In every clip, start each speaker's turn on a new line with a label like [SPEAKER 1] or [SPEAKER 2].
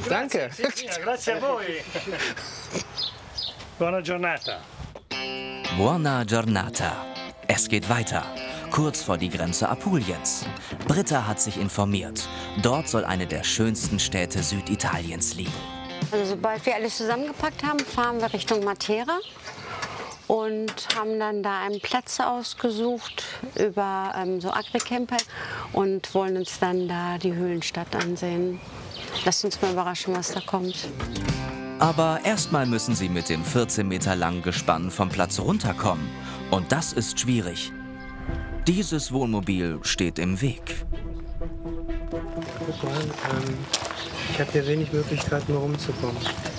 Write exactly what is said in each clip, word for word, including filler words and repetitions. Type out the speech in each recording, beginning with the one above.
[SPEAKER 1] Danke.
[SPEAKER 2] Grazie a voi. Buona giornata.
[SPEAKER 3] Buona giornata. Es geht weiter. Kurz vor die Grenze Apuliens. Britta hat sich informiert. Dort soll eine der schönsten Städte Süditaliens liegen.
[SPEAKER 4] Also sobald wir alles zusammengepackt haben, fahren wir Richtung Matera und haben dann da einen Platz ausgesucht über ähm, so Agricamper und wollen uns dann da die Höhlenstadt ansehen. Lasst uns mal überraschen, was da kommt.
[SPEAKER 3] Aber erstmal müssen sie mit dem vierzehn Meter langen Gespann vom Platz runterkommen. Und das ist schwierig. Dieses Wohnmobil steht im Weg.
[SPEAKER 1] Guck mal, ähm, ich habe hier wenig Möglichkeiten, rumzukommen.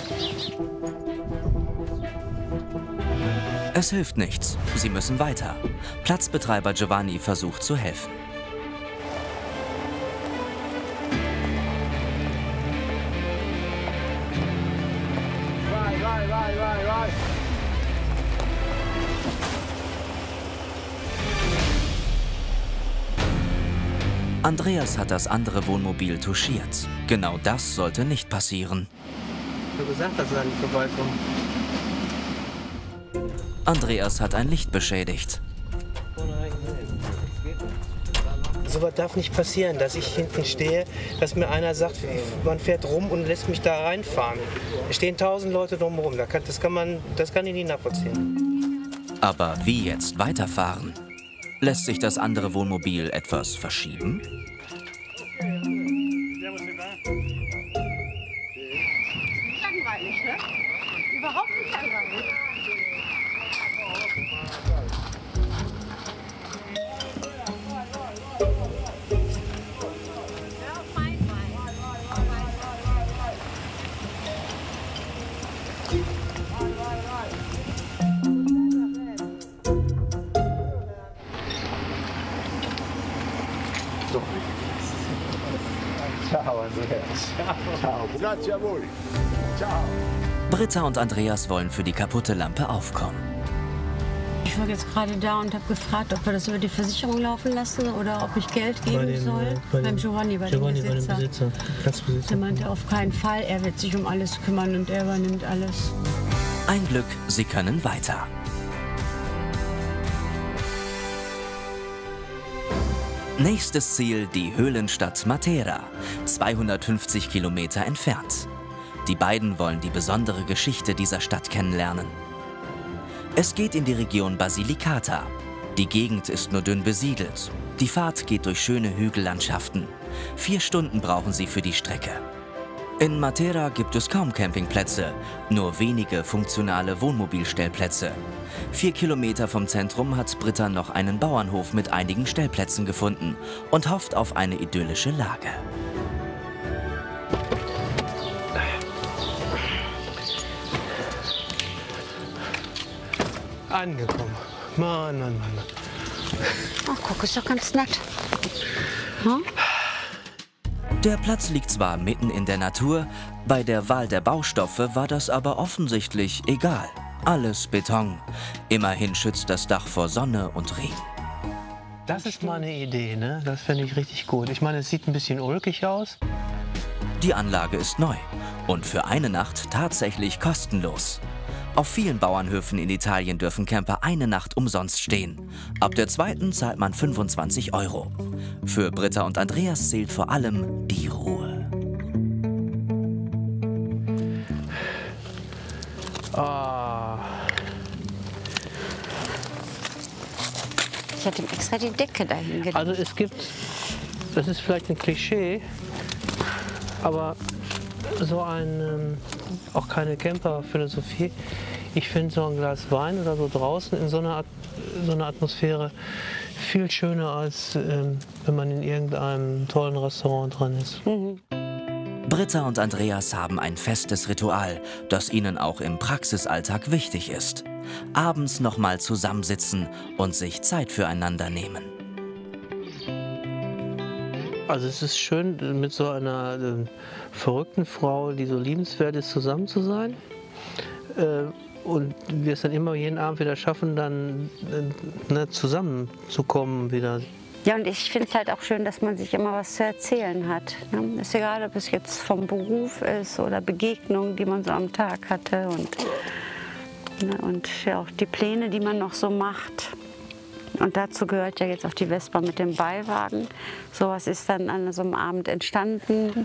[SPEAKER 3] Es hilft nichts. Sie müssen weiter. Platzbetreiber Giovanni versucht zu helfen. Andreas hat das andere Wohnmobil touchiert. Genau das sollte nicht passieren.
[SPEAKER 1] Ich habe gesagt, dass er nicht vorbeikommt.
[SPEAKER 3] Andreas hat ein Licht beschädigt.
[SPEAKER 1] So was darf nicht passieren, dass ich hinten stehe, dass mir einer sagt, man fährt rum und lässt mich da reinfahren. Es stehen tausend Leute drumherum, das kann, das kann man, das kann ich nicht nachvollziehen.
[SPEAKER 3] Aber wie jetzt weiterfahren? Lässt sich das andere Wohnmobil etwas verschieben?
[SPEAKER 4] Langweilig, ne? Überhaupt nicht langweilig.
[SPEAKER 1] Ciao, Andreas. Ciao. Grazie a voi. Ciao.
[SPEAKER 3] Britta und Andreas wollen für die kaputte Lampe aufkommen.
[SPEAKER 4] Ich war jetzt gerade da und habe gefragt, ob wir das über die Versicherung laufen lassen oder ob ich Geld geben
[SPEAKER 1] dem,
[SPEAKER 4] soll.
[SPEAKER 1] bei
[SPEAKER 4] Beim
[SPEAKER 1] dem,
[SPEAKER 4] Giovanni, bei
[SPEAKER 1] Giovanni,
[SPEAKER 4] dem Besitzer.
[SPEAKER 1] Bei dem Besitzer, Platzbesitzer.
[SPEAKER 4] Der meinte auf keinen Fall, er wird sich um alles kümmern und er übernimmt alles.
[SPEAKER 3] Ein Glück, sie können weiter. Nächstes Ziel die Höhlenstadt Matera, zweihundertfünfzig Kilometer entfernt. Die beiden wollen die besondere Geschichte dieser Stadt kennenlernen. Es geht in die Region Basilicata. Die Gegend ist nur dünn besiedelt. Die Fahrt geht durch schöne Hügellandschaften. Vier Stunden brauchen sie für die Strecke. In Matera gibt es kaum Campingplätze, nur wenige funktionale Wohnmobilstellplätze. Vier Kilometer vom Zentrum hat Britta noch einen Bauernhof mit einigen Stellplätzen gefunden und hofft auf eine idyllische Lage.
[SPEAKER 1] Angekommen. Mann, Mann, Mann.
[SPEAKER 4] Ach, guck, ist doch ganz nett. Hm?
[SPEAKER 3] Der Platz liegt zwar mitten in der Natur, bei der Wahl der Baustoffe war das aber offensichtlich egal. Alles Beton. Immerhin schützt das Dach vor Sonne und Regen.
[SPEAKER 1] Das ist mal eine Idee, ne? Das finde ich richtig gut. Ich meine, es sieht ein bisschen ulkig aus.
[SPEAKER 3] Die Anlage ist neu und für eine Nacht tatsächlich kostenlos. Auf vielen Bauernhöfen in Italien dürfen Camper eine Nacht umsonst stehen. Ab der zweiten zahlt man fünfundzwanzig Euro. Für Britta und Andreas zählt vor allem die Ruhe.
[SPEAKER 1] Ah.
[SPEAKER 4] Ich hätte ihm extra die Decke dahin gelegt.
[SPEAKER 1] Also es gibt, das ist vielleicht ein Klischee, aber so ein, ähm, auch keine Camper-Philosophie. Ich finde so ein Glas Wein oder so draußen in so einer, At so einer Atmosphäre viel schöner, als ähm, wenn man in irgendeinem tollen Restaurant drin ist.
[SPEAKER 4] Mhm.
[SPEAKER 3] Britta und Andreas haben ein festes Ritual, das ihnen auch im Praxisalltag wichtig ist. Abends nochmal zusammensitzen und sich Zeit füreinander nehmen.
[SPEAKER 1] Also es ist schön, mit so einer äh, verrückten Frau, die so liebenswert ist, zusammen zu sein. Äh, und wir es dann immer jeden Abend wieder schaffen, dann äh, ne, zusammenzukommen, wieder
[SPEAKER 4] Ja, und ich finde es halt auch schön, dass man sich immer was zu erzählen hat. Ne? Ist egal, ob es jetzt vom Beruf ist oder Begegnungen, die man so am Tag hatte und, ne, und ja auch die Pläne, die man noch so macht. Und dazu gehört ja jetzt auch die Vespa mit dem Beiwagen. Sowas ist dann an so einem Abend entstanden.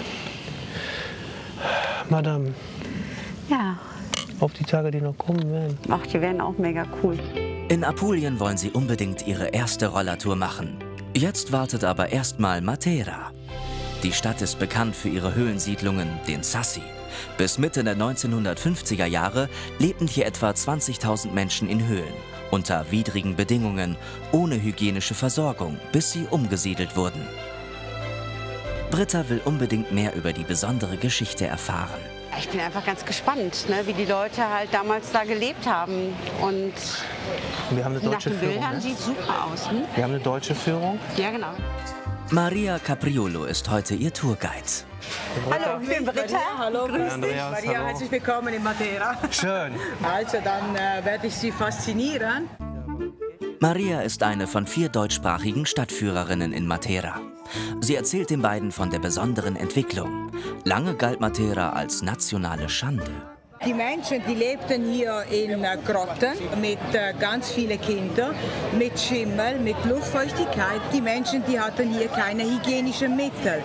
[SPEAKER 1] Madame,
[SPEAKER 4] Ja,
[SPEAKER 1] auf die Tage, die noch kommen werden.
[SPEAKER 4] ach, die wären auch mega cool.
[SPEAKER 3] In Apulien wollen sie unbedingt ihre erste Rollertour machen. Jetzt wartet aber erstmal Matera. Die Stadt ist bekannt für ihre Höhlensiedlungen, den Sassi. Bis Mitte der neunzehnhundertfünfziger Jahre lebten hier etwa zwanzigtausend Menschen in Höhlen. Unter widrigen Bedingungen, ohne hygienische Versorgung, bis sie umgesiedelt wurden. Britta will unbedingt mehr über die besondere Geschichte erfahren.
[SPEAKER 4] Ich bin einfach ganz gespannt, ne, wie die Leute halt damals da gelebt haben. Und
[SPEAKER 1] Wir haben eine
[SPEAKER 4] nach
[SPEAKER 1] deutsche
[SPEAKER 4] den
[SPEAKER 1] Führung.
[SPEAKER 4] Bildern
[SPEAKER 1] Ne?
[SPEAKER 4] sieht super aus. Hm?
[SPEAKER 1] Wir haben eine deutsche Führung.
[SPEAKER 4] Ja, genau.
[SPEAKER 3] Maria Capriolo ist heute ihr Tourguide.
[SPEAKER 4] Hallo, ich bin Britta.
[SPEAKER 5] Hallo, grüß dich.
[SPEAKER 1] Andreas,
[SPEAKER 5] Maria,
[SPEAKER 1] hallo.
[SPEAKER 5] herzlich willkommen in Matera.
[SPEAKER 1] Schön.
[SPEAKER 5] Also, dann äh, werde ich Sie faszinieren.
[SPEAKER 3] Maria ist eine von vier deutschsprachigen Stadtführerinnen in Matera. Sie erzählt den beiden von der besonderen Entwicklung. Lange galt Matera als nationale Schande.
[SPEAKER 5] Die Menschen, die lebten hier in äh, Grotten mit äh, ganz vielen Kindern, mit Schimmel, mit Luftfeuchtigkeit. Die Menschen, die hatten hier keine hygienischen Mittel.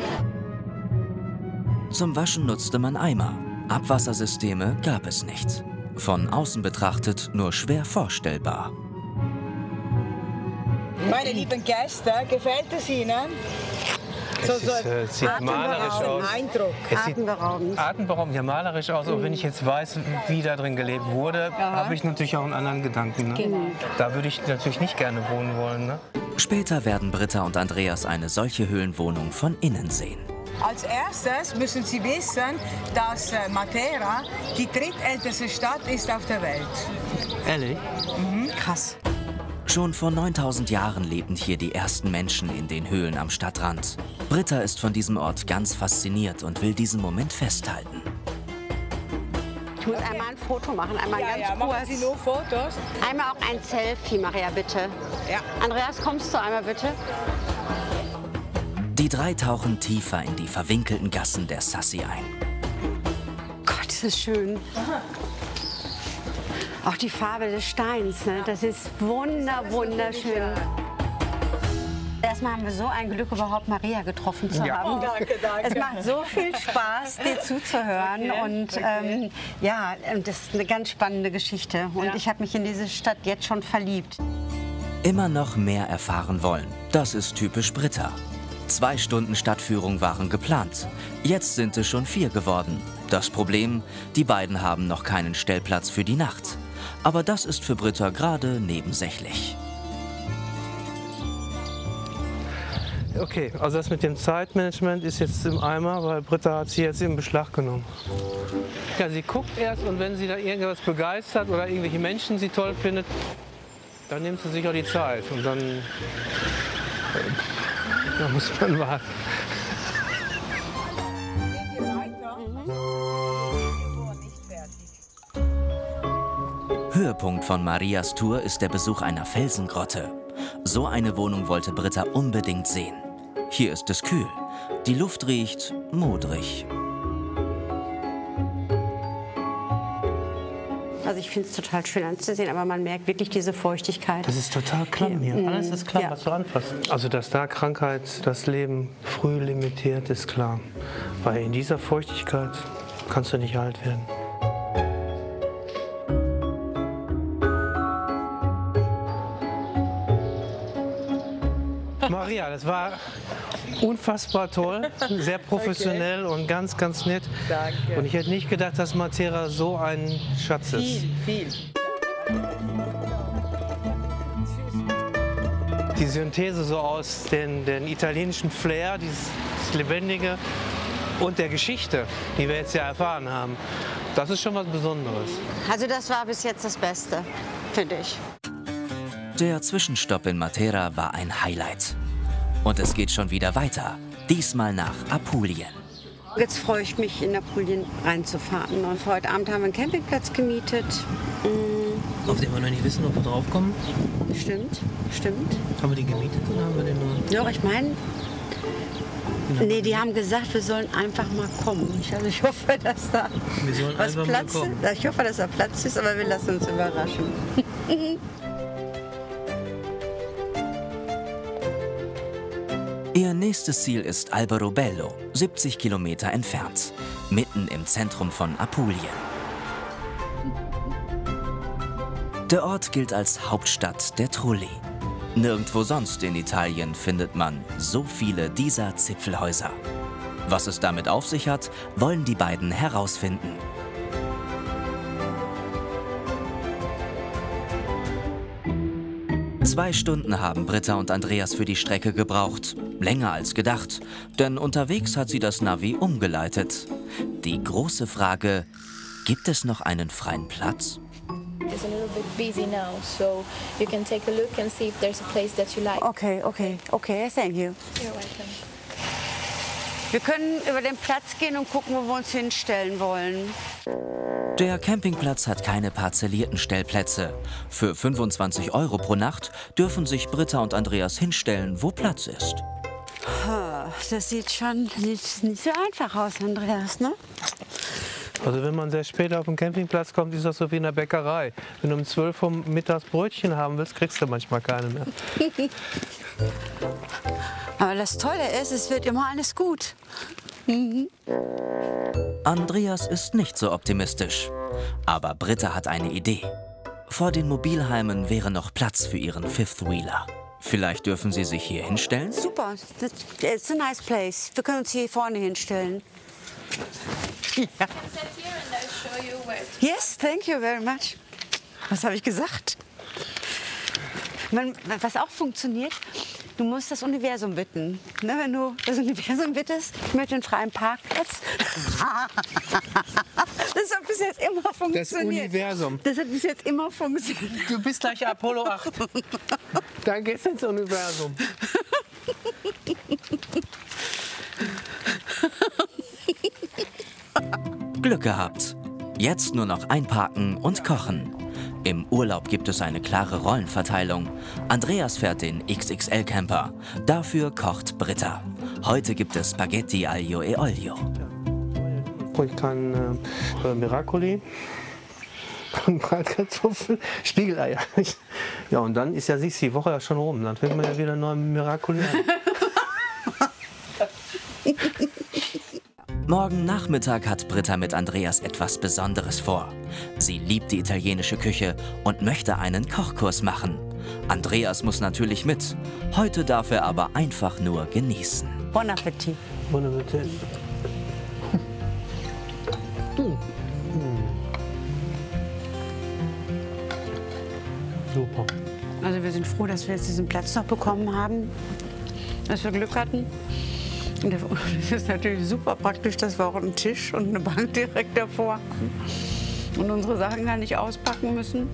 [SPEAKER 3] Zum Waschen nutzte man Eimer. Abwassersysteme gab es nicht. Von außen betrachtet nur schwer vorstellbar.
[SPEAKER 5] Meine lieben Gäste, gefällt es Ihnen? So,
[SPEAKER 1] Es ist, äh, sieht malerisch aus.
[SPEAKER 5] Eindruck.
[SPEAKER 1] Es sieht
[SPEAKER 4] Atemberaubend.
[SPEAKER 1] atemberaubend, ja malerisch aus. Aber wenn ich jetzt weiß, wie da drin gelebt wurde, habe ich natürlich auch einen anderen Gedanken. Ne?
[SPEAKER 4] Genau.
[SPEAKER 1] Da würde ich natürlich nicht gerne wohnen wollen. Ne?
[SPEAKER 3] Später werden Britta und Andreas eine solche Höhlenwohnung von innen sehen.
[SPEAKER 5] Als erstes müssen Sie wissen, dass äh, Matera die drittälteste Stadt ist auf der Welt.
[SPEAKER 1] Ehrlich?
[SPEAKER 4] Krass.
[SPEAKER 3] Schon vor neuntausend Jahren lebten hier die ersten Menschen in den Höhlen am Stadtrand. Britta ist von diesem Ort ganz fasziniert und will diesen Moment festhalten.
[SPEAKER 4] Ich muss einmal ein Foto machen, einmal
[SPEAKER 5] Ja,
[SPEAKER 4] ganz
[SPEAKER 5] ja, machen
[SPEAKER 4] kurz.
[SPEAKER 5] Sie nur Fotos.
[SPEAKER 4] Einmal auch ein Selfie, Maria, bitte.
[SPEAKER 5] Ja.
[SPEAKER 4] Andreas, kommst du einmal bitte?
[SPEAKER 3] Die drei tauchen tiefer in die verwinkelten Gassen der Sassi ein.
[SPEAKER 4] Gott, das ist schön. Auch die Farbe des Steins, ne? Das ist wunder, wunderschön. Erstmal haben wir so ein Glück, überhaupt Maria getroffen zu
[SPEAKER 1] Ja.
[SPEAKER 4] haben.
[SPEAKER 5] Danke, danke.
[SPEAKER 4] Es macht so viel Spaß, dir zuzuhören.
[SPEAKER 5] Okay,
[SPEAKER 4] Und
[SPEAKER 5] okay.
[SPEAKER 4] ähm, ja, das ist eine ganz spannende Geschichte. Und
[SPEAKER 5] Ja.
[SPEAKER 4] ich habe mich in diese Stadt jetzt schon verliebt.
[SPEAKER 3] Immer noch mehr erfahren wollen. Das ist typisch Britta. Zwei Stunden Stadtführung waren geplant. Jetzt sind es schon vier geworden. Das Problem, die beiden haben noch keinen Stellplatz für die Nacht. Aber das ist für Britta gerade nebensächlich.
[SPEAKER 1] Okay, also das mit dem Zeitmanagement ist jetzt im Eimer, weil Britta hat sie jetzt in Beschlag genommen. Ja, sie guckt erst und wenn sie da irgendwas begeistert oder irgendwelche Menschen sie toll findet, dann nimmt sie sich auch die Zeit und dann, äh, da muss man warten.
[SPEAKER 5] Gehen wir weiter. Nicht fertig.
[SPEAKER 3] Höhepunkt von Marias Tour ist der Besuch einer Felsengrotte. So eine Wohnung wollte Britta unbedingt sehen. Hier ist es kühl. Die Luft riecht modrig.
[SPEAKER 4] Also ich finde es total schön anzusehen, aber man merkt wirklich diese Feuchtigkeit.
[SPEAKER 1] Das ist total klamm hier. Alles ist klamm,
[SPEAKER 4] Ja.
[SPEAKER 1] was du anfasst. Also, dass da Krankheit das Leben früh limitiert, ist klar. Weil in dieser Feuchtigkeit kannst du nicht alt werden. Maria, das war unfassbar toll, sehr professionell und ganz, ganz nett.
[SPEAKER 5] Danke.
[SPEAKER 1] Und ich hätte nicht gedacht, dass Matera so ein Schatz ist.
[SPEAKER 5] Viel, viel.
[SPEAKER 1] Die Synthese so aus den, den italienischen Flair, dieses Lebendige und der Geschichte, die wir jetzt ja erfahren haben, das ist schon was Besonderes.
[SPEAKER 4] Also das war bis jetzt das Beste, finde ich.
[SPEAKER 3] Der Zwischenstopp in Matera war ein Highlight. Und es geht schon wieder weiter. Diesmal nach Apulien.
[SPEAKER 4] Jetzt freue ich mich, in Apulien reinzufahren. Und für heute Abend haben wir einen Campingplatz gemietet. Mm,
[SPEAKER 1] auf den wir noch nicht wissen, ob wir draufkommen.
[SPEAKER 4] Stimmt, stimmt.
[SPEAKER 1] Haben wir die gemietet oder haben wir den nur?
[SPEAKER 4] Ja, ich meine, nee, die haben gesagt, wir sollen einfach mal kommen. Ich, also ich hoffe, dass da
[SPEAKER 1] Wir sollen
[SPEAKER 4] was
[SPEAKER 1] einfach
[SPEAKER 4] Platz
[SPEAKER 1] mal kommen.
[SPEAKER 4] ist. Ich hoffe, dass da Platz ist, aber wir lassen uns überraschen.
[SPEAKER 3] Ihr nächstes Ziel ist Alberobello, siebzig Kilometer entfernt, mitten im Zentrum von Apulien. Der Ort gilt als Hauptstadt der Trulli. Nirgendwo sonst in Italien findet man so viele dieser Zipfelhäuser. Was es damit auf sich hat, wollen die beiden herausfinden. Zwei Stunden haben Britta und Andreas für die Strecke gebraucht. Länger als gedacht, denn unterwegs hat sie das Navi umgeleitet. Die große Frage, gibt es noch einen freien Platz?
[SPEAKER 6] It's a little bit busy now, so you can take a look and see if there's a place that you like.
[SPEAKER 4] Okay, okay, okay, thank you.
[SPEAKER 6] You're welcome.
[SPEAKER 4] Wir können über den Platz gehen und gucken, wo wir uns hinstellen wollen.
[SPEAKER 3] Der Campingplatz hat keine parzellierten Stellplätze. Für fünfundzwanzig Euro pro Nacht dürfen sich Britta und Andreas hinstellen, wo Platz ist.
[SPEAKER 4] Das sieht schon nicht, nicht so einfach aus, Andreas, ne?
[SPEAKER 1] Also wenn man sehr spät auf den Campingplatz kommt, ist das so wie in der Bäckerei. Wenn du um zwölf Uhr mittags Brötchen haben willst, kriegst du manchmal keine mehr.
[SPEAKER 4] Aber das Tolle ist, es wird immer alles gut. Mhm.
[SPEAKER 3] Andreas ist nicht so optimistisch. Aber Britta hat eine Idee. Vor den Mobilheimen wäre noch Platz für ihren Fifth-Wheeler. Vielleicht dürfen sie sich hier hinstellen?
[SPEAKER 4] Super, it's a nice place. Wir können uns hier vorne hinstellen. Ja. Yes, thank you very much. Was habe ich gesagt? Man, was auch funktioniert, du musst das Universum bitten. Ne, wenn du das Universum bittest, ich möchte einen freien Parkplatz. Das hat bis jetzt immer funktioniert.
[SPEAKER 1] Das Universum.
[SPEAKER 4] Das hat bis jetzt immer funktioniert.
[SPEAKER 1] Du bist gleich Apollo acht. Dann geht's ins Universum.
[SPEAKER 3] Glück gehabt. Jetzt nur noch einparken und kochen. Im Urlaub gibt es eine klare Rollenverteilung. Andreas fährt den X X L-Camper. Dafür kocht Britta. Heute gibt es Spaghetti aglio e olio.
[SPEAKER 1] Ich kann äh, Miracoli, Bratkartoffeln, Spiegeleier. Ja, und dann ist ja siehst, die Woche ja schon rum. Dann fängt man ja wieder neu mit Miracoli an.
[SPEAKER 3] Morgen Nachmittag hat Britta mit Andreas etwas Besonderes vor. Sie liebt die italienische Küche und möchte einen Kochkurs machen. Andreas muss natürlich mit. Heute darf er aber einfach nur genießen.
[SPEAKER 4] Bon Appetit.
[SPEAKER 1] Bon Appetit. Mm. Super.
[SPEAKER 4] Also wir sind froh, dass wir jetzt diesen Platz noch bekommen haben, dass wir Glück hatten. Und es ist natürlich super praktisch, dass wir auch einen Tisch und eine Bank direkt davor haben und unsere Sachen gar nicht auspacken müssen.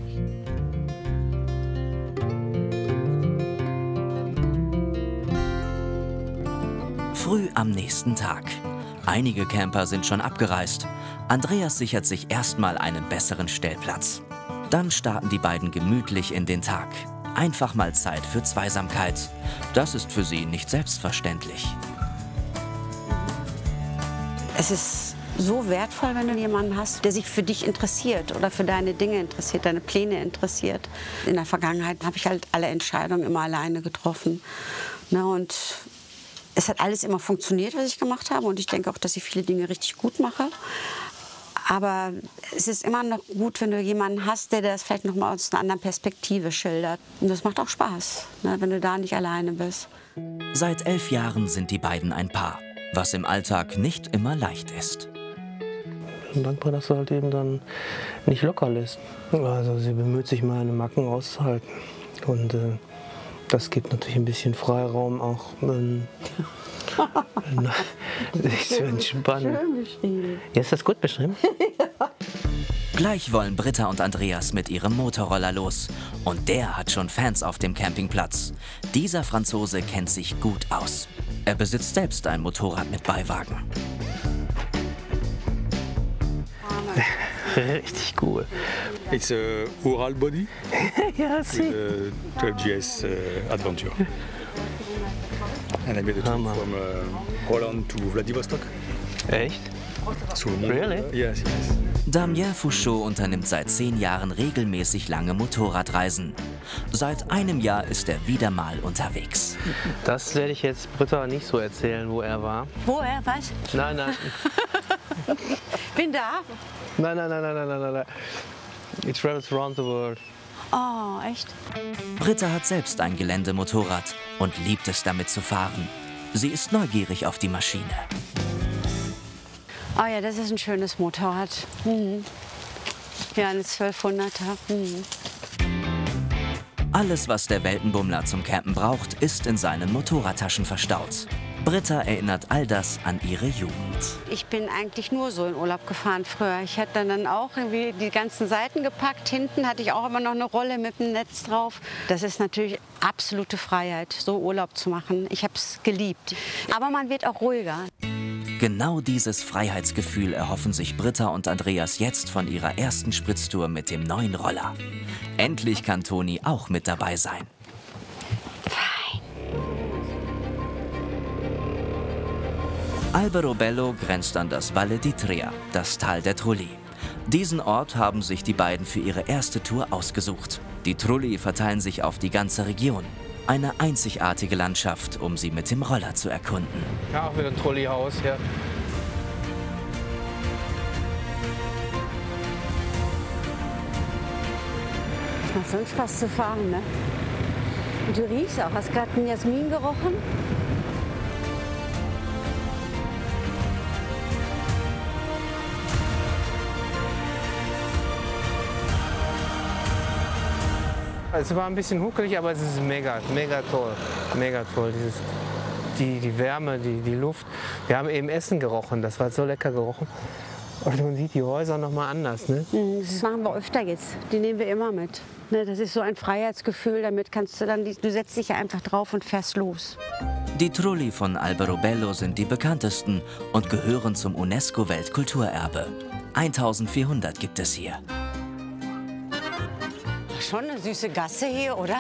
[SPEAKER 3] Früh am nächsten Tag. Einige Camper sind schon abgereist. Andreas sichert sich erstmal einen besseren Stellplatz. Dann starten die beiden gemütlich in den Tag. Einfach mal Zeit für Zweisamkeit. Das ist für sie nicht selbstverständlich.
[SPEAKER 4] Es ist so wertvoll, wenn du jemanden hast, der sich für dich interessiert oder für deine Dinge interessiert, deine Pläne interessiert. In der Vergangenheit habe ich halt alle Entscheidungen immer alleine getroffen. Ne, und es hat alles immer funktioniert, was ich gemacht habe. Und ich denke auch, dass ich viele Dinge richtig gut mache. Aber es ist immer noch gut, wenn du jemanden hast, der das vielleicht noch mal aus einer anderen Perspektive schildert. Und das macht auch Spaß, ne, wenn du da nicht alleine bist.
[SPEAKER 3] Seit elf Jahren sind die beiden ein Paar, was im Alltag nicht immer leicht ist.
[SPEAKER 1] Ich bin dankbar, dass du halt eben dann nicht locker lässt. Also sie bemüht sich, meine Macken auszuhalten. Und äh, das gibt natürlich ein bisschen Freiraum auch, ähm, sich zu entspannen.
[SPEAKER 4] Schön beschrieben.
[SPEAKER 1] Ja, ist das gut beschrieben?
[SPEAKER 4] Ja.
[SPEAKER 3] Gleich wollen Britta und Andreas mit ihrem Motorroller los. Und der hat schon Fans auf dem Campingplatz. Dieser Franzose kennt sich gut aus. Er besitzt selbst ein Motorrad mit Beiwagen.
[SPEAKER 1] Richtig cool.
[SPEAKER 7] It's a Ural body
[SPEAKER 1] Ja,
[SPEAKER 7] with
[SPEAKER 1] sieh.
[SPEAKER 7] a twelve G S uh, Adventure. And I made a tour from uh, Holland to Vladivostok.
[SPEAKER 1] Echt?
[SPEAKER 7] So,
[SPEAKER 1] Really?
[SPEAKER 7] Yes, yes.
[SPEAKER 3] Damien Fouchot unternimmt seit zehn Jahren regelmäßig lange Motorradreisen. Seit einem Jahr ist er wieder mal unterwegs.
[SPEAKER 1] Das werde ich jetzt Britta nicht so erzählen, wo er war.
[SPEAKER 4] Wo er? Was?
[SPEAKER 1] Nein, nein.
[SPEAKER 4] Bin da.
[SPEAKER 1] Nein, nein, nein, nein, nein, nein, nein. He travels around the world.
[SPEAKER 4] Oh, echt?
[SPEAKER 3] Britta hat selbst ein Geländemotorrad und liebt es, damit zu fahren. Sie ist neugierig auf die Maschine.
[SPEAKER 4] Oh ja, das ist ein schönes Motorrad. Mhm. Ja, eine zwölfhunderter. Mhm.
[SPEAKER 3] Alles, was der Weltenbummler zum Campen braucht, ist in seinen Motorradtaschen verstaut. Britta erinnert all das an ihre Jugend.
[SPEAKER 4] Ich bin eigentlich nur so in Urlaub gefahren früher. Ich hatte dann auch irgendwie die ganzen Seiten gepackt. Hinten hatte ich auch immer noch eine Rolle mit dem Netz drauf. Das ist natürlich absolute Freiheit, so Urlaub zu machen. Ich habe es geliebt. Aber man wird auch ruhiger.
[SPEAKER 3] Genau dieses Freiheitsgefühl erhoffen sich Britta und Andreas jetzt von ihrer ersten Spritztour mit dem neuen Roller. Endlich kann Toni auch mit dabei sein. Alberobello grenzt an das Valle d'Itria, das Tal der Trulli. Diesen Ort haben sich die beiden für ihre erste Tour ausgesucht. Die Trulli verteilen sich auf die ganze Region. Eine einzigartige Landschaft, um sie mit dem Roller zu erkunden.
[SPEAKER 1] Ja, auch wieder ein Trolleyhaus, ja.
[SPEAKER 4] Macht so einen Spaß zu fahren, ne? Und du riechst auch. Hast gerade einen Jasmin gerochen?
[SPEAKER 1] Es war ein bisschen huckelig, aber es ist mega, mega toll. Mega toll. Dieses, die, die Wärme, die, die Luft. Wir haben eben Essen gerochen, das war so lecker gerochen. Und man sieht die Häuser noch mal anders, ne?
[SPEAKER 4] Das machen wir öfter jetzt. Die nehmen wir immer mit. Ne, das ist so ein Freiheitsgefühl. Damit kannst du dann, du setzt dich ja einfach drauf und fährst los.
[SPEAKER 3] Die Trulli von Alberobello sind die bekanntesten und gehören zum UNESCO-Weltkulturerbe. eintausendvierhundert gibt es hier.
[SPEAKER 4] Schon eine süße Gasse hier, oder?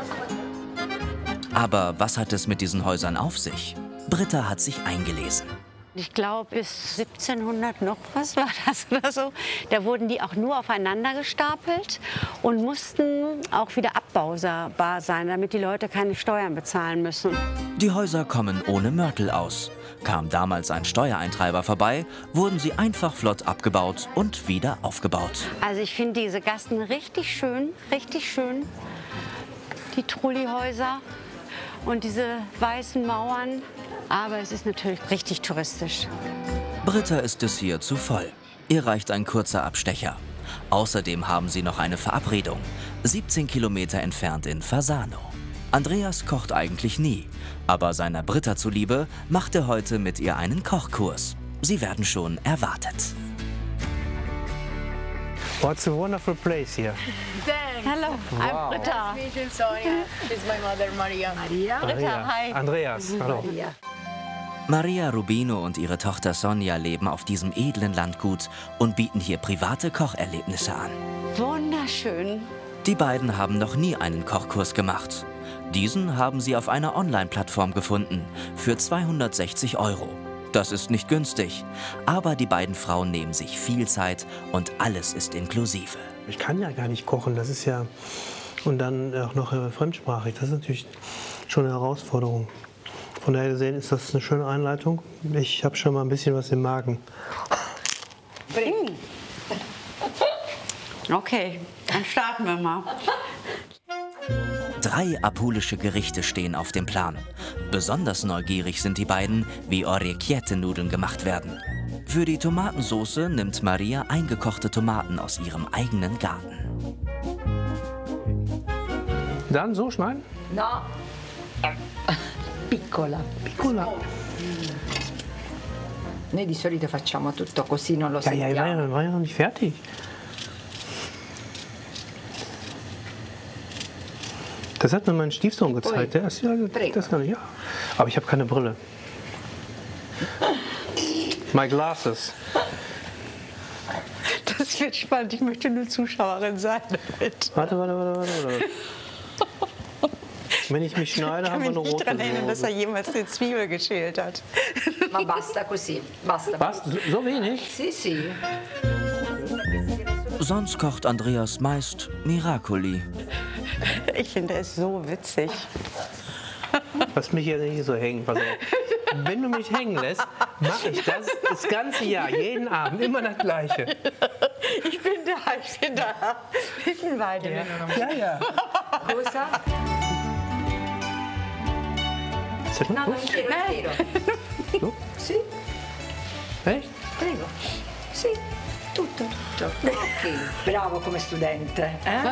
[SPEAKER 3] Aber was hat es mit diesen Häusern auf sich? Britta hat sich eingelesen.
[SPEAKER 4] Ich glaube, bis siebzehnhundert noch was war das oder so. Da wurden die auch nur aufeinander gestapelt und mussten auch wieder abbaubar sein, damit die Leute keine Steuern bezahlen müssen.
[SPEAKER 3] Die Häuser kommen ohne Mörtel aus. Kam damals ein Steuereintreiber vorbei, wurden sie einfach flott abgebaut und wieder aufgebaut.
[SPEAKER 4] Also ich finde diese Gassen richtig schön, richtig schön. Die Trolleyhäuser und diese weißen Mauern. Aber es ist natürlich richtig touristisch.
[SPEAKER 3] Britta ist es hier zu voll. Ihr reicht ein kurzer Abstecher. Außerdem haben sie noch eine Verabredung. siebzehn Kilometer entfernt in Fasano. Andreas kocht eigentlich nie. Aber seiner Britta zuliebe macht er heute mit ihr einen Kochkurs. Sie werden schon erwartet.
[SPEAKER 1] What's a wonderful place here.
[SPEAKER 4] Hallo,
[SPEAKER 1] Wow.
[SPEAKER 4] I'm Britta.
[SPEAKER 6] Sonia. She's my mother, Maria. Maria.
[SPEAKER 4] Britta, hi.
[SPEAKER 1] Andreas, hallo.
[SPEAKER 3] Maria Rubino und ihre Tochter Sonja leben auf diesem edlen Landgut und bieten hier private Kocherlebnisse an.
[SPEAKER 4] Wunderschön.
[SPEAKER 3] Die beiden haben noch nie einen Kochkurs gemacht. Diesen haben sie auf einer Online-Plattform gefunden für zweihundertsechzig Euro. Das ist nicht günstig, aber die beiden Frauen nehmen sich viel Zeit und alles ist inklusive.
[SPEAKER 1] Ich kann ja gar nicht kochen, das ist ja... Und dann auch noch äh, fremdsprachig, das ist natürlich schon eine Herausforderung. Von daher gesehen ist das eine schöne Einleitung. Ich habe schon mal ein bisschen was im Magen.
[SPEAKER 4] Okay, dann starten wir mal.
[SPEAKER 3] Drei apulische Gerichte stehen auf dem Plan. Besonders neugierig sind die beiden, wie Orecchiette-Nudeln gemacht werden. Für die Tomatensauce nimmt Maria eingekochte Tomaten aus ihrem eigenen Garten.
[SPEAKER 1] Dann so schneiden?
[SPEAKER 8] No, piccola.
[SPEAKER 1] Piccola.
[SPEAKER 8] Noi di solito facciamo tutto così, non lo
[SPEAKER 1] Ja, ja, ich war
[SPEAKER 8] sentiamo.
[SPEAKER 1] ja, war ja noch nicht fertig. Das hat mir mein Stiefsohn gezeigt. Der ist ja, das kann ich, ja. Aber ich habe keine Brille. My glasses.
[SPEAKER 4] Das wird spannend. Ich möchte nur Zuschauerin sein. Damit.
[SPEAKER 1] Warte, warte, warte, warte, warte. Wenn ich mich schneide, haben wir eine rote
[SPEAKER 4] Ich kann mich nicht daran erinnern, dass
[SPEAKER 1] Soße.
[SPEAKER 4] er jemals eine Zwiebel geschält hat.
[SPEAKER 8] Ma basta così, basta.
[SPEAKER 1] Was? So, so wenig?
[SPEAKER 8] Sì, sì.
[SPEAKER 3] Sonst kocht Andreas meist Miracoli.
[SPEAKER 4] Ich finde es so witzig.
[SPEAKER 1] Lass mich hier nicht so hängen. Pass auf. Wenn du mich hängen lässt, mache ich das das ganze Jahr, jeden Abend, immer das Gleiche.
[SPEAKER 4] Ich bin da, ich bin da. Wir sind beide.
[SPEAKER 1] Ja, ja.
[SPEAKER 8] Cosa?
[SPEAKER 1] Ist das
[SPEAKER 8] No, no,
[SPEAKER 1] gut?
[SPEAKER 8] intero, intero.
[SPEAKER 1] So?
[SPEAKER 8] Sì,
[SPEAKER 1] Echt?
[SPEAKER 8] prego. Sì, tutto, tutto. Ok, bravo come studente. Eh?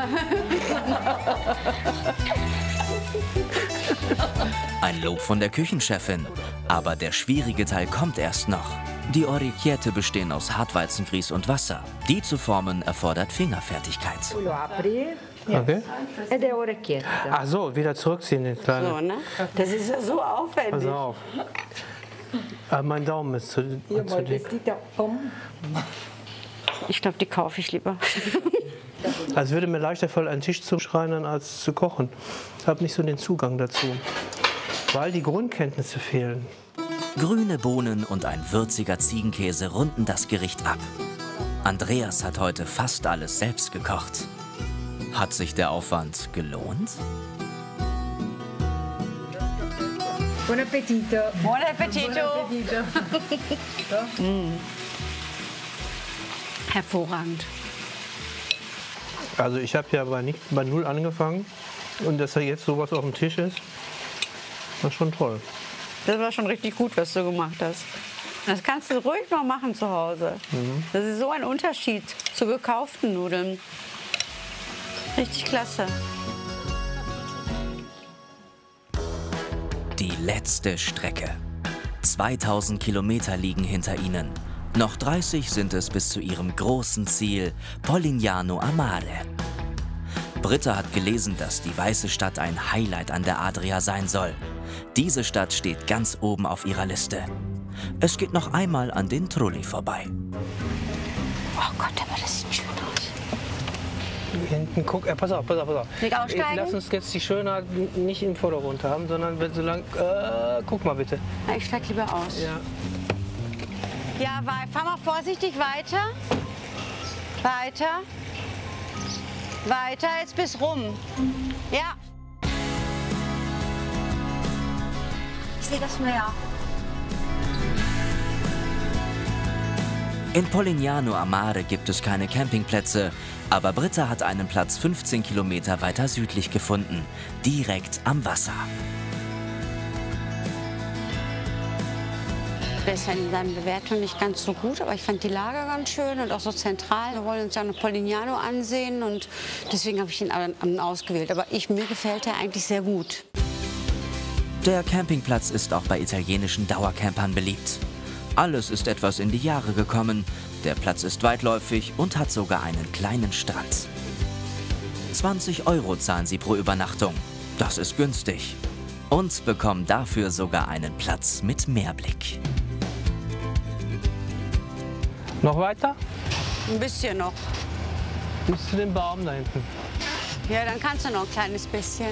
[SPEAKER 3] Ein Lob von der Küchenchefin. Aber der schwierige Teil kommt erst noch. Die Orecchiette bestehen aus Hartweizengrieß und Wasser. Die zu formen erfordert Fingerfertigkeit.
[SPEAKER 8] Tu lo apri
[SPEAKER 1] Okay.
[SPEAKER 8] ed è orecchietta.
[SPEAKER 1] Ach so, wieder zurückziehen, den kleinen.
[SPEAKER 4] So, ne? Das ist ja so aufwendig.
[SPEAKER 1] Pass auf. Ah, mein Daumen ist zu,
[SPEAKER 8] Io
[SPEAKER 1] zu
[SPEAKER 8] poi
[SPEAKER 1] dick.
[SPEAKER 8] vestita pom.
[SPEAKER 4] Ich glaube, die kaufe ich lieber.
[SPEAKER 1] Also würde mir leichter fallen, einen Tisch zu schreinern, als zu kochen. Ich habe nicht so den Zugang dazu, weil die Grundkenntnisse fehlen.
[SPEAKER 3] Grüne Bohnen und ein würziger Ziegenkäse runden das Gericht ab. Andreas hat heute fast alles selbst gekocht. Hat sich der Aufwand gelohnt?
[SPEAKER 8] Buon appetito.
[SPEAKER 4] Buon appetito. mm. Hervorragend.
[SPEAKER 1] Also ich habe ja bei, nicht, bei Null angefangen und dass da jetzt sowas auf dem Tisch ist, das ist schon toll.
[SPEAKER 4] Das war schon richtig gut, was du gemacht hast. Das kannst du ruhig mal machen zu Hause. Mhm. Das ist so ein Unterschied zu gekauften Nudeln. Richtig klasse.
[SPEAKER 3] Die letzte Strecke. zweitausend Kilometer liegen hinter ihnen. Noch dreißig sind es bis zu ihrem großen Ziel, Polignano a Mare. Britta hat gelesen, dass die Weiße Stadt ein Highlight an der Adria sein soll. Diese Stadt steht ganz oben auf ihrer Liste. Es geht noch einmal an den Trulli vorbei.
[SPEAKER 4] Oh Gott, aber das sieht schön aus.
[SPEAKER 1] Hinten, guck, äh, pass auf, pass auf, pass auf.
[SPEAKER 4] Nicht aussteigen?
[SPEAKER 1] Lass uns jetzt die Schönheit nicht im Vordergrund haben, sondern wenn so lang, äh, guck mal bitte.
[SPEAKER 4] Na, ich steig lieber aus.
[SPEAKER 1] Ja.
[SPEAKER 4] Ja, fahr mal vorsichtig weiter. Weiter. Weiter, jetzt bis rum. Ja. Ich sehe das Meer.
[SPEAKER 3] In Polignano a Mare gibt es keine Campingplätze, aber Britta hat einen Platz fünfzehn Kilometer weiter südlich gefunden, direkt am Wasser.
[SPEAKER 4] Der ist ja in seinen Bewertungen nicht ganz so gut, aber ich fand die Lage ganz schön und auch so zentral. Wir wollen uns ja noch Polignano ansehen und deswegen habe ich ihn ausgewählt. Aber ich, mir gefällt er eigentlich sehr gut.
[SPEAKER 3] Der Campingplatz ist auch bei italienischen Dauercampern beliebt. Alles ist etwas in die Jahre gekommen. Der Platz ist weitläufig und hat sogar einen kleinen Strand. zwanzig Euro zahlen sie pro Übernachtung. Das ist günstig. Und bekommen dafür sogar einen Platz mit Meerblick.
[SPEAKER 1] Noch weiter?
[SPEAKER 4] Ein bisschen noch.
[SPEAKER 1] Bis zu dem Baum da hinten.
[SPEAKER 4] Ja, dann kannst du noch ein kleines bisschen.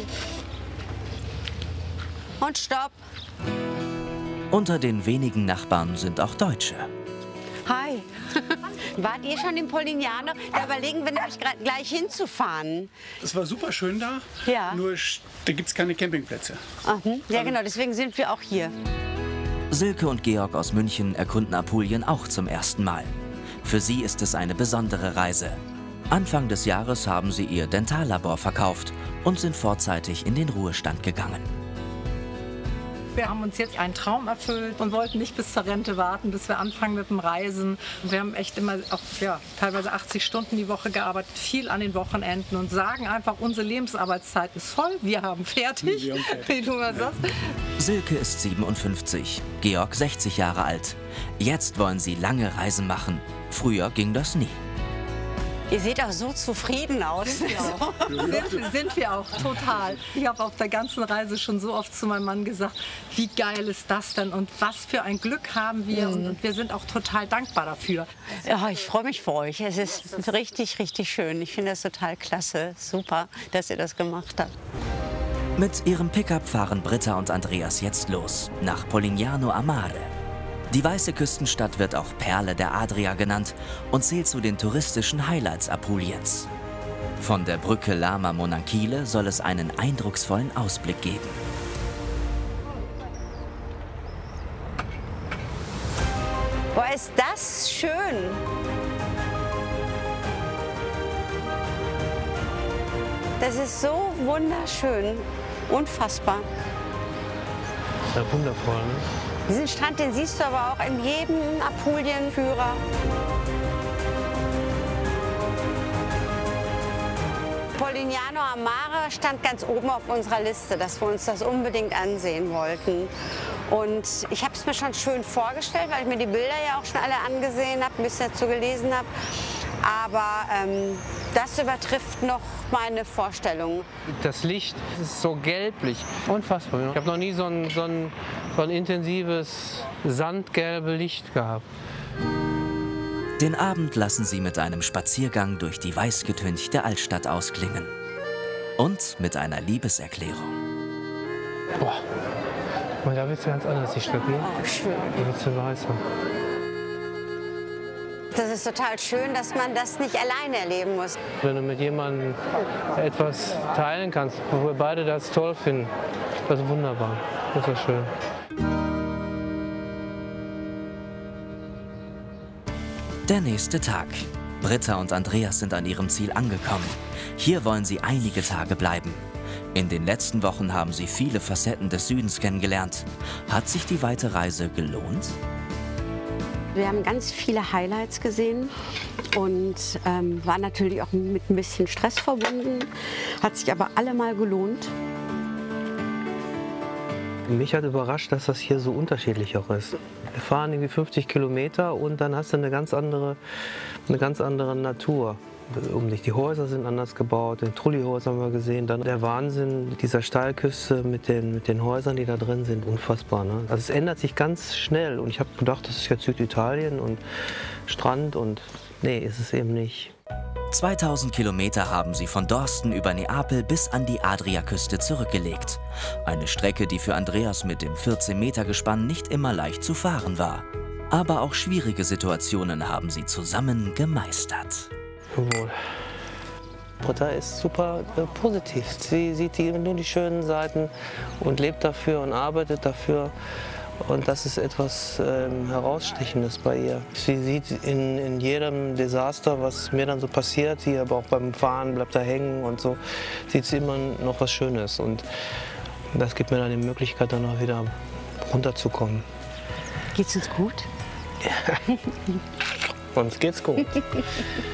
[SPEAKER 4] Und stopp.
[SPEAKER 3] Unter den wenigen Nachbarn sind auch Deutsche.
[SPEAKER 4] Hi. Wart ihr schon in Polignano? Da überlegen wir nämlich grad gleich hinzufahren.
[SPEAKER 9] Es war super schön da,
[SPEAKER 4] Ja.
[SPEAKER 9] nur da gibt es keine Campingplätze.
[SPEAKER 4] Mhm. Ja, genau, deswegen sind wir auch hier.
[SPEAKER 3] Silke und Georg aus München erkunden Apulien auch zum ersten Mal. Für sie ist es eine besondere Reise. Anfang des Jahres haben sie ihr Dentallabor verkauft und sind vorzeitig in den Ruhestand gegangen.
[SPEAKER 10] Wir haben uns jetzt einen Traum erfüllt und wollten nicht bis zur Rente warten, bis wir anfangen mit dem Reisen. Wir haben echt immer auch, ja, teilweise achtzig Stunden die Woche gearbeitet, viel an den Wochenenden und sagen einfach, unsere Lebensarbeitszeit ist voll, wir haben fertig,
[SPEAKER 9] Wir haben fertig.
[SPEAKER 10] wie du mal sagst.
[SPEAKER 3] Silke ist siebenundfünfzig, Georg sechzig Jahre alt. Jetzt wollen sie lange Reisen machen. Früher ging das nie.
[SPEAKER 4] Ihr seht auch so zufrieden aus.
[SPEAKER 10] Sind wir auch, sind, sind wir auch total. Ich habe auf der ganzen Reise schon so oft zu meinem Mann gesagt, wie geil ist das denn und was für ein Glück haben wir. Mhm. Und wir sind auch total dankbar dafür.
[SPEAKER 4] Ja, ich freue mich für euch. Es ist richtig, richtig schön. Ich finde das total klasse. Super, dass ihr das gemacht habt.
[SPEAKER 3] Mit ihrem Pickup fahren Britta und Andreas jetzt los, nach Polignano a Mare. Die weiße Küstenstadt wird auch Perle der Adria genannt und zählt zu den touristischen Highlights Apuliens. Von der Brücke Lama Monachile soll es einen eindrucksvollen Ausblick geben.
[SPEAKER 4] Boah, ist das schön! Das ist so wunderschön, unfassbar.
[SPEAKER 1] Ja, wundervoll, ne?
[SPEAKER 4] Diesen Strand, den siehst du aber auch in jedem Apulien-Führer. Polignano a Mare stand ganz oben auf unserer Liste, dass wir uns das unbedingt ansehen wollten. Und ich habe es mir schon schön vorgestellt, weil ich mir die Bilder ja auch schon alle angesehen habe, ein bisschen dazu gelesen habe. Aber ähm, das übertrifft noch meine Vorstellungen.
[SPEAKER 1] Das Licht ist so gelblich, unfassbar. Ich habe noch nie so ein, so, ein, so ein intensives sandgelbe Licht gehabt.
[SPEAKER 3] Den Abend lassen sie mit einem Spaziergang durch die weißgetünchte Altstadt ausklingen. Und mit einer Liebeserklärung.
[SPEAKER 1] Boah, da wird es ganz anders, die Stadt, ne?
[SPEAKER 4] Oh, schön.
[SPEAKER 1] Da wird sie weißer.
[SPEAKER 4] Das ist total schön, dass man das nicht alleine erleben muss.
[SPEAKER 1] Wenn du mit jemandem etwas teilen kannst, wo wir beide das toll finden, das ist wunderbar. Das ist schön.
[SPEAKER 3] Der nächste Tag. Britta und Andreas sind an ihrem Ziel angekommen. Hier wollen sie einige Tage bleiben. In den letzten Wochen haben sie viele Facetten des Südens kennengelernt. Hat sich die weite Reise gelohnt?
[SPEAKER 4] Wir haben ganz viele Highlights gesehen und ähm, war natürlich auch mit ein bisschen Stress verbunden, hat sich aber allemal gelohnt.
[SPEAKER 1] Mich hat überrascht, dass das hier so unterschiedlich auch ist. Wir fahren irgendwie fünfzig Kilometer und dann hast du eine ganz andere, eine ganz andere Natur um dich. Die Häuser sind anders gebaut, den Trulli-Häuser haben wir gesehen. Dann der Wahnsinn dieser Steilküste mit den, mit den Häusern, die da drin sind, unfassbar. Ne? Also es ändert sich ganz schnell und ich habe gedacht, das ist jetzt Süditalien und Strand und nee, ist es eben nicht.
[SPEAKER 3] zweitausend Kilometer haben sie von Dorsten über Neapel bis an die Adriaküste zurückgelegt. Eine Strecke, die für Andreas mit dem vierzehn Meter Gespann nicht immer leicht zu fahren war. Aber auch schwierige Situationen haben sie zusammen gemeistert.
[SPEAKER 1] Jawohl. Britta ist super äh, positiv. Sie sieht die, nur die schönen Seiten und lebt dafür und arbeitet dafür. Und das ist etwas ähm, Herausstechendes bei ihr. Sie sieht in, in jedem Desaster, was mir dann so passiert, hier aber auch beim Fahren bleibt da hängen und so, sieht sie immer noch was Schönes. Und das gibt mir dann die Möglichkeit, dann auch wieder runterzukommen.
[SPEAKER 4] Geht's uns gut?
[SPEAKER 1] Ja. Uns geht's gut.